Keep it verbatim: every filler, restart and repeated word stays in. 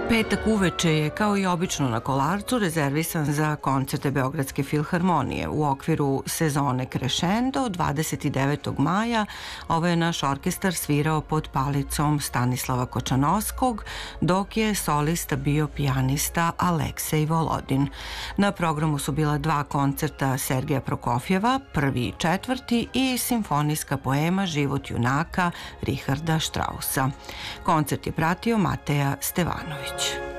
Petak uveče je, kao i obično na Kolarcu, rezervisan za koncerte Beogradske filharmonije. U okviru sezone Crescendo, dvadeset devetog maja, ovo je naš orkestar svirao pod palicom Stanislava Kočanovskog, dok je solista bio pijanista Aleksej Volodin. Na programu su bila dva koncerta Sergeja Prokofjeva, prvi i četvrti, i simfonijska poema Život junaka Richarda Straussa. Koncert je pratio Mateja Stevanović.